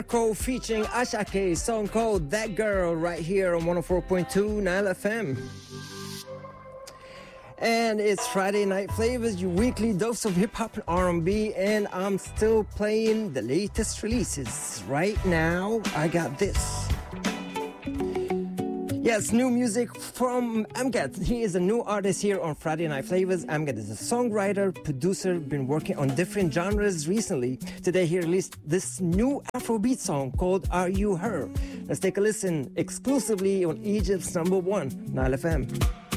Marco featuring Ashake, song called That Girl, right here on 104.2 Nile FM. And it's Friday Night Flavors, your weekly dose of hip-hop and R&B, and I'm still playing the latest releases. Right now, I got this. Yes, new music from Amgad. He is a new artist here on Friday Night Flavors. Amgad is a songwriter, producer, been working on different genres recently. Today he released this new Afrobeat song called Are You Her? Let's take a listen exclusively on Egypt's #1, Nile FM.